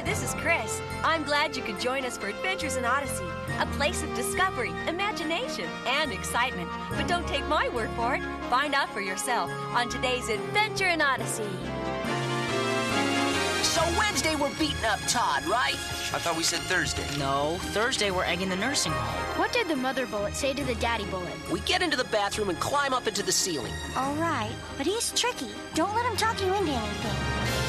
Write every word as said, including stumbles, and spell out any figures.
this is Chris. I'm glad you could join us for Adventures in Odyssey, a place of discovery, imagination, and excitement. But don't take my word for it. Find out for yourself on today's Adventure in Odyssey. So Wednesday we're beating up Todd, right? I thought we said Thursday. No, Thursday we're egging the nursing home. What did the mother bullet say to the daddy bullet? We get into the bathroom and climb up into the ceiling. All right, but he's tricky. Don't let him talk you into anything.